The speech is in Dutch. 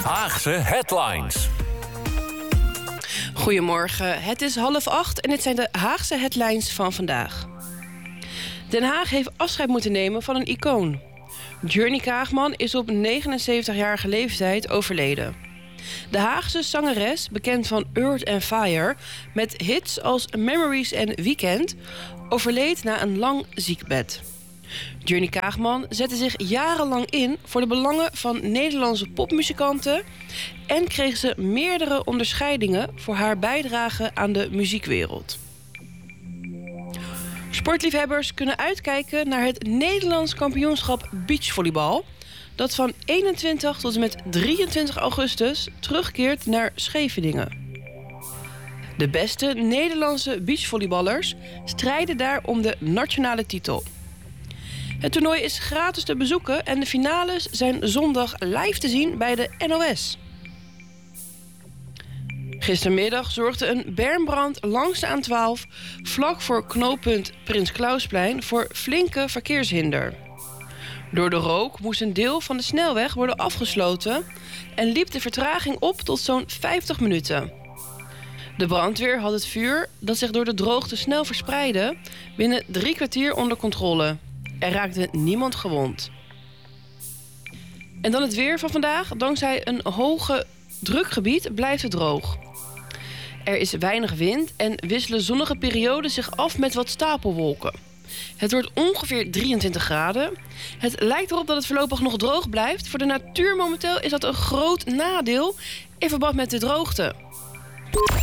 Haagse Headlines. Goedemorgen, het is 7:30 en dit zijn de Haagse headlines van vandaag. Den Haag heeft afscheid moeten nemen van een icoon. Journey Kaagman is op 79-jarige leeftijd overleden. De Haagse zangeres, bekend van Earth and Fire, met hits als Memories en Weekend, overleed na een lang ziekbed. Journey Kaagman zette zich jarenlang in voor de belangen van Nederlandse popmuzikanten en kreeg ze meerdere onderscheidingen voor haar bijdrage aan de muziekwereld. Sportliefhebbers kunnen uitkijken naar het Nederlands kampioenschap beachvolleybal, dat van 21 tot en met 23 augustus terugkeert naar Scheveningen. De beste Nederlandse beachvolleyballers strijden daar om de nationale titel. Het toernooi is gratis te bezoeken en de finales zijn zondag live te zien bij de NOS. Gistermiddag zorgde een bermbrand langs de A12 vlak voor knooppunt Prins Clausplein voor flinke verkeershinder. Door de rook moest een deel van de snelweg worden afgesloten en liep de vertraging op tot zo'n 50 minuten. De brandweer had het vuur, dat zich door de droogte snel verspreidde, binnen 3 kwartier onder controle. Er raakte niemand gewond. En dan het weer van vandaag. Dankzij een hoge drukgebied blijft het droog. Er is weinig wind en wisselen zonnige perioden zich af met wat stapelwolken. Het wordt ongeveer 23 graden. Het lijkt erop dat het voorlopig nog droog blijft. Voor de natuur momenteel is dat een groot nadeel in verband met de droogte.